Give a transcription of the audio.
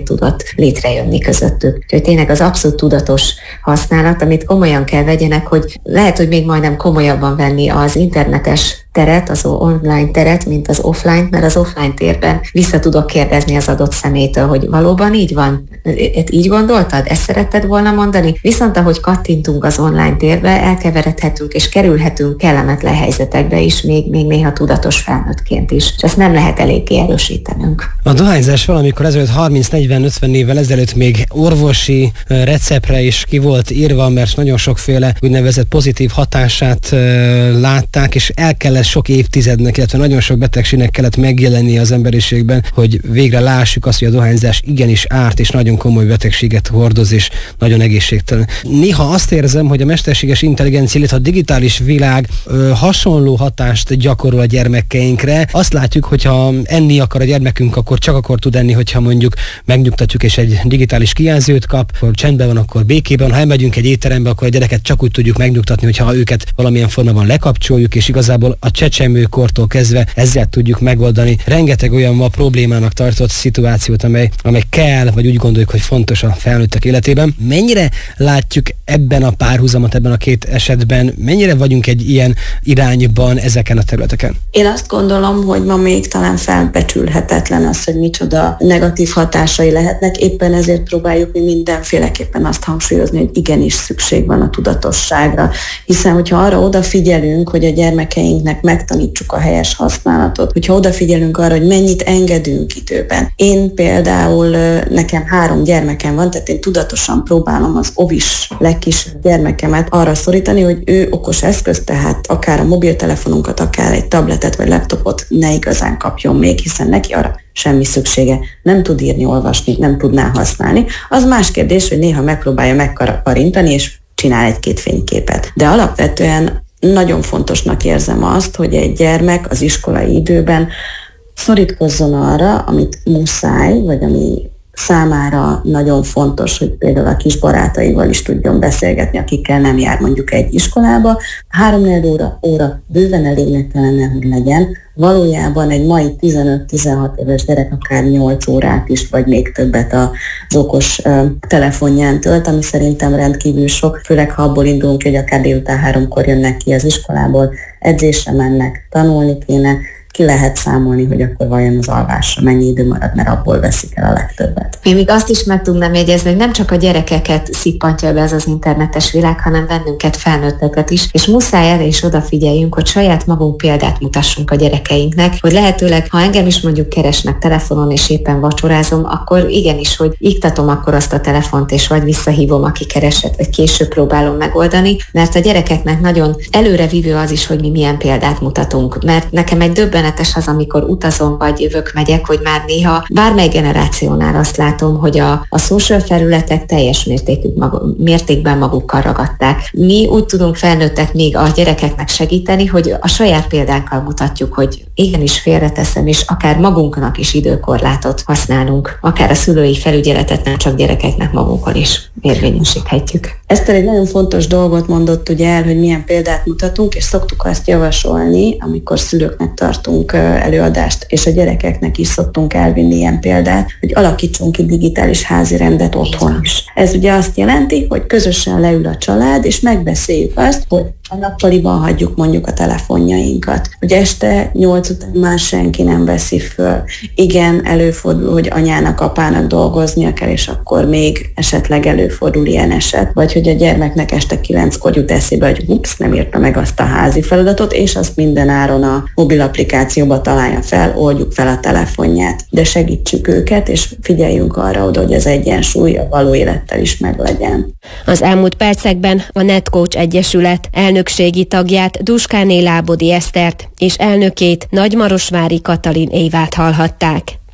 tudott létrejönni közöttük. Úgyhogy tényleg az abszolút tudatos használat, amit komolyan kell vegyenek, hogy lehet, hogy még majdnem komolyabban venni az internetes teret, az online teret, mint az offline, mert az offline térben vissza tudok kérdezni az adott személytől, hogy valóban így van, így gondoltad, ezt szeretted volna mondani, viszont ahogy kattintunk az online térbe, elkeveredhetünk és kerülhetünk kellemetlen helyzetekbe is, még néha tudatos felnőttként is, és ezt nem lehet eléggé erősítenünk. A dohányzás valamikor ezelőtt 30-40-50 évvel ezelőtt még orvosi receptre is ki volt írva, mert nagyon sokféle úgynevezett pozitív hatását látták, és el kellett sok évtizednek, illetve nagyon sok betegségnek kellett megjelenni az emberiségben, hogy végre lássuk azt, hogy a dohányzás igenis árt, és nagyon komoly betegséget hordoz, és nagyon egészségtelen. Néha azt érzem, hogy a mesterséges intelligencia, illetve a digitális világ hasonló hatást gyakorol a gyermekeinkre. Azt látjuk, hogyha enni akar a gyermekünk, akkor csak akkor tud enni, hogyha mondjuk megnyugtatjuk, és egy digitális kijelzőt kap, akkor csendben van, akkor békében. Ha elmegyünk egy étterembe, akkor a gyereket csak úgy tudjuk megnyugtatni, hogyha őket valamilyen formában lekapcsoljuk, és igazából a csecsemőkortól kezdve ezzel tudjuk megoldani rengeteg olyan ma problémának tartott szituációt, amely kell, vagy úgy gondoljuk, hogy fontos a felnőttek életében. Mennyire látjuk ebben a párhuzamot, ebben a két esetben, mennyire vagyunk egy ilyen irányban ezeken a területeken? Én azt gondolom, hogy ma még talán felbecsülhetetlen az, hogy micsoda negatív hatásai lehetnek, éppen ezért próbáljuk mi mindenféleképpen azt hangsúlyozni, hogy igenis szükség van a tudatosságra, hiszen hogyha arra odafigyelünk, hogy a gyermekeinknek megtanítsuk a helyes használatot, hogyha odafigyelünk arra, hogy mennyit engedünk időben. Én például, nekem 3 gyermekem van, tehát én tudatosan próbálom az ovis legkisebb gyermekemet arra szorítani, hogy ő okos eszköz, tehát akár a mobiltelefonunkat, akár egy tabletet vagy laptopot ne igazán kapjon még, hiszen neki arra semmi szüksége, nem tud írni, olvasni, nem tudná használni. Az más kérdés, hogy néha megpróbálja megkarintani, és csinál 1-2 fényképet. De alapvetően nagyon fontosnak érzem azt, hogy egy gyermek az iskolai időben szorítkozzon arra, amit muszáj, vagy ami számára nagyon fontos, hogy például a kis barátaival is tudjon beszélgetni, akikkel nem jár mondjuk egy iskolába. 3-4 óra bőven elégnek kellene, hogy legyen. Valójában egy mai 15-16 éves gyerek akár 8 órát is, vagy még többet az okos telefonján tölt, ami szerintem rendkívül sok, főleg ha abból indulunk, hogy akár délután 3-kor jönnek ki az iskolából, edzésre mennek, tanulni kéne, ki lehet számolni, hogy akkor vajon az alvásra mennyi idő marad, mert abból veszik el a legtöbbet. Én még azt is meg tudnám jegyezni, hogy nem csak a gyerekeket szippantja be ez az internetes világ, hanem bennünket, felnőtteket is, és muszáj erre is odafigyeljünk, hogy saját magunk példát mutassunk a gyerekeinknek, hogy lehetőleg, ha engem is mondjuk keresnek telefonon, és éppen vacsorázom, akkor igenis, hogy iktatom akkor azt a telefont, és vagy visszahívom, aki keresett, vagy később próbálom megoldani, mert a gyerekeknek nagyon előrevívő az is, hogy mi milyen példát mutatunk, mert nekem egy döbbenetes az, amikor utazom, vagy jövök, megyek, hogy már néha bármely generációnál azt látom, hogy a social felületek teljes mértékben magukkal ragadták. Mi úgy tudunk felnőttek még a gyerekeknek segíteni, hogy a saját példánkkal mutatjuk, hogy igenis félreteszem, és akár magunknak is időkorlátot használunk, akár a szülői felügyeletet nem csak gyerekeknek, magunkon is érvényesíthetjük. Eszter egy nagyon fontos dolgot mondott ugye el, hogy milyen példát mutatunk, és szoktuk azt javasolni, amikor szülőknek tartunk előadást, és a gyerekeknek is szoktunk elvinni ilyen példát, hogy alakítsunk ki digitális házi rendet otthon is. Ez ugye azt jelenti, hogy közösen leül a család, és megbeszéljük azt, hogy a nappaliban hagyjuk mondjuk a telefonjainkat, hogy este 8 után már senki nem veszi föl. Igen, előfordul, hogy anyának, apának dolgoznia kell, és akkor még esetleg előfordul ilyen eset, vagy hogy a gyermeknek este 9-kor jut eszébe, hogy ups, nem írta meg azt a házi feladatot, és azt minden áron a mobil applikációba találja fel, oldjuk fel a telefonját, de segítsük őket, és figyeljünk arra oda, hogy az egyensúly a való élettel is meglegyen. Az elmúlt percekben a NetCoach Egyesület elnökségi tagját, Duskáné Lábodi Esztert és elnökét, Nagymarosvári Katalin Évát hallhatták.